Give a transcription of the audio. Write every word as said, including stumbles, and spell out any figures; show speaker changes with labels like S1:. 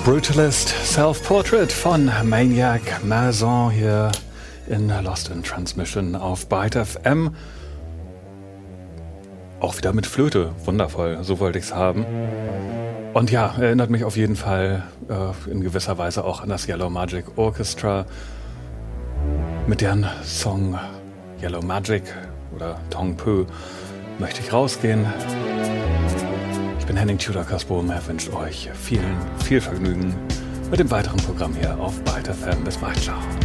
S1: Brutalist Self-Portrait von Maniac Mason hier in Lost in Transmission auf Byte F M. Auch wieder mit Flöte, wundervoll, so wollte ich es haben. Und ja, erinnert mich auf jeden Fall äh, in gewisser Weise auch an das Yellow Magic Orchestra mit deren Song Yellow Magic oder Tong Peu möchte ich rausgehen. Ich bin Henning Tudor-Kasbohm, er wünscht euch vielen, viel Vergnügen mit dem weiteren Programm hier auf Byte F M. Bis bald, ciao.